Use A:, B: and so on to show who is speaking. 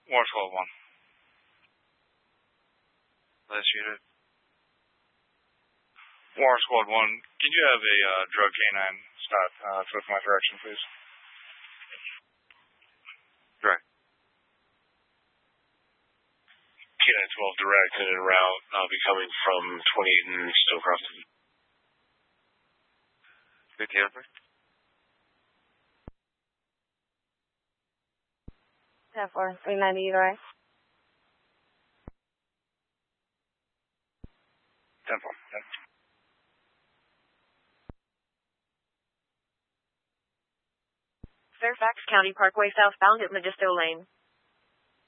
A: War Squad 1. Let's shoot it. War Squad 1, can you have a drug canine stop flip my direction, please? Direct.
B: Canine 12 direct and en route. I'll be coming from 28 and still crossing.
A: 50 upper.
C: 10-4, 390 either way.
A: 10-4. Yep.
C: Fairfax County Parkway southbound at Magisto Lane.